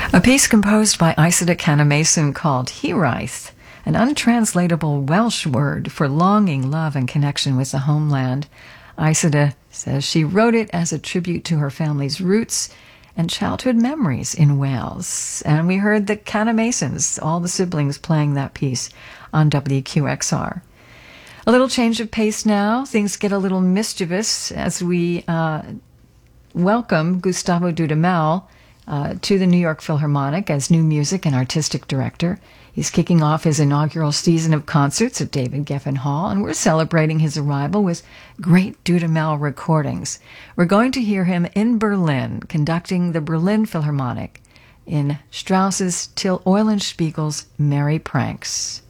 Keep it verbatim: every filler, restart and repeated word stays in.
A piece composed by Isida Canamason called Hiraeth, an untranslatable Welsh word for longing, love, and connection with the homeland. Isida says she wrote it as a tribute to her family's roots and childhood memories in Wales. And we heard the Canamasons, all the siblings, playing that piece on W Q X R. A little change of pace now. Things get a little mischievous as we uh, welcome Gustavo Dudamel uh, to the New York Philharmonic as new music and artistic director. He's kicking off his inaugural season of concerts at David Geffen Hall, and we're celebrating his arrival with great Dudamel recordings. We're going to hear him in Berlin, conducting the Berlin Philharmonic in Strauss's Till Eulenspiegel's Merry Pranks.